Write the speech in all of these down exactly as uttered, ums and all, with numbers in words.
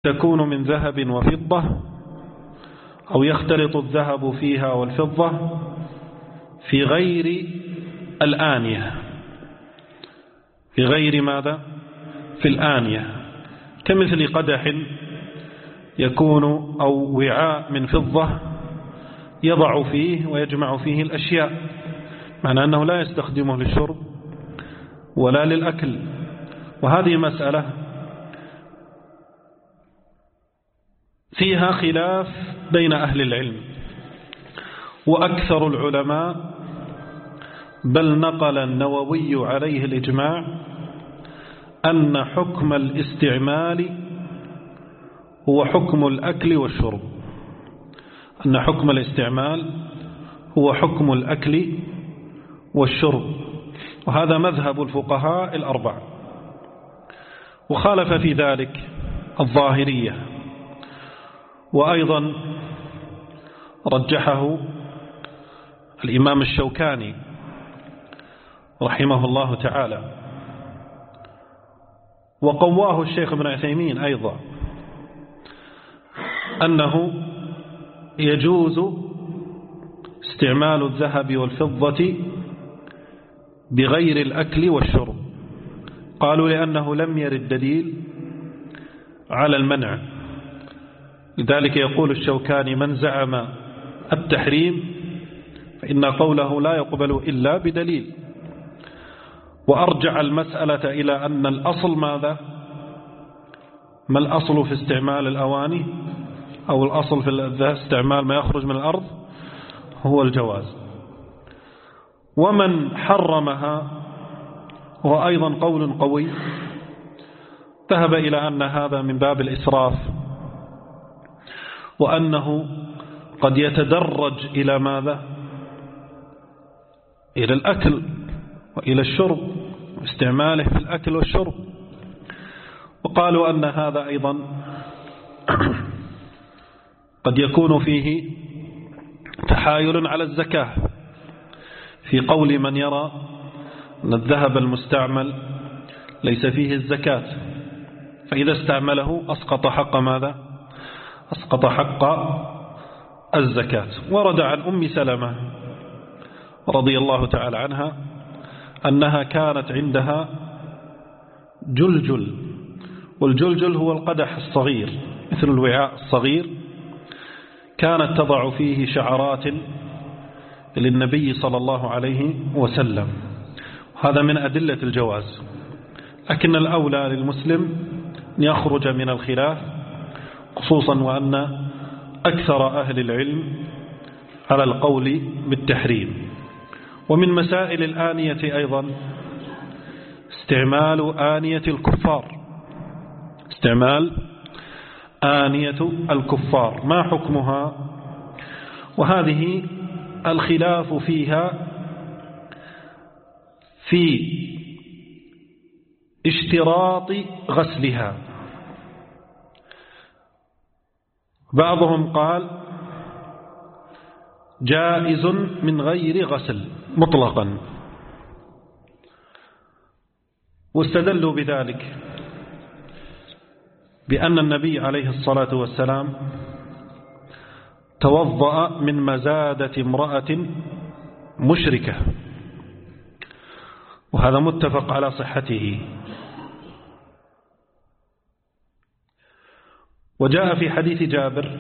تكون من ذهب وفضة أو يختلط الذهب فيها والفضة في غير الآنية، في غير ماذا؟ في الآنية، كمثل قدح يكون أو وعاء من فضة يضع فيه ويجمع فيه الأشياء، معنى أنه لا يستخدمه للشرب ولا للأكل. وهذه مسألة فيها خلاف بين أهل العلم، وأكثر العلماء بل نقل النووي عليه الإجماع أن حكم الاستعمال هو حكم الأكل والشرب، أن حكم الاستعمال هو حكم الأكل والشرب، وهذا مذهب الفقهاء الأربعة. وخالف في ذلك الظاهرية، وأيضا رجحه الإمام الشوكاني رحمه الله تعالى، وقواه الشيخ ابن عثيمين أيضا، أنه يجوز استعمال الذهب والفضة بغير الأكل والشرب. قالوا لأنه لم يرد دليل على المنع، لذلك يقول الشوكاني: من زعم التحريم فإن قوله لا يقبل إلا بدليل. وأرجع المسألة إلى أن الأصل ماذا؟ ما الأصل في استعمال الأواني أو الأصل في استعمال ما يخرج من الأرض؟ هو الجواز. ومن حرمها هو أيضا قول قوي، ذهب إلى أن هذا من باب الإسراف، وأنه قد يتدرج إلى ماذا؟ إلى الأكل وإلى الشرب، واستعماله في الأكل والشرب. وقالوا أن هذا أيضا قد يكون فيه تحايل على الزكاة، في قول من يرى أن الذهب المستعمل ليس فيه الزكاة، فإذا استعمله أسقط حق ماذا؟ أسقط حق الزكاة. ورد عن أم سلمة رضي الله تعالى عنها أنها كانت عندها جلجل، والجلجل هو القدح الصغير مثل الوعاء الصغير، كانت تضع فيه شعرات للنبي صلى الله عليه وسلم. هذا من أدلة الجواز، لكن الأولى للمسلم أن يخرج من الخلاف، خصوصا وأن أكثر أهل العلم على القول بالتحريم. ومن مسائل الآنية أيضا استعمال آنية الكفار، استعمال آنية الكفار ما حكمها؟ وهذه الخلاف فيها في اشتراط غسلها. بعضهم قال جائز من غير غسل مطلقا، واستدلوا بذلك بأن النبي عليه الصلاة والسلام توضأ من مزادة امرأة مشركة، وهذا متفق على صحته. وجاء في حديث جابر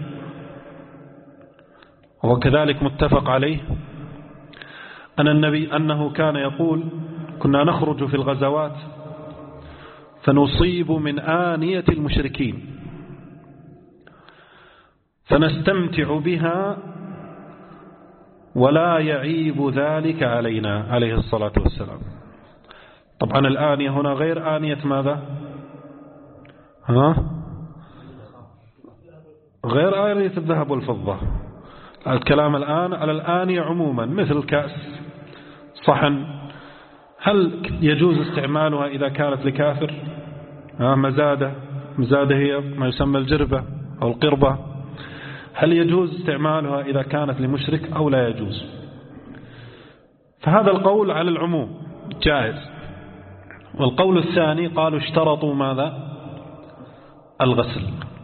وكذلك متفق عليه أن النبي أنه كان يقول: كنا نخرج في الغزوات فنصيب من آنية المشركين فنستمتع بها ولا يعيب ذلك علينا عليه الصلاة والسلام. طبعا الآنية هنا غير آنية ماذا؟ ها؟ غير آنية الذهب والفضة. الكلام الآن على الآنية عموما، مثل كأس، صحن. هل يجوز استعمالها إذا كانت لكافر؟ ها مزادة، مزادة هي ما يسمى الجربة أو القربة. هل يجوز استعمالها إذا كانت لمشرك أو لا يجوز؟ فهذا القول على العموم جائز. والقول الثاني قالوا اشترطوا ماذا؟ الغسل.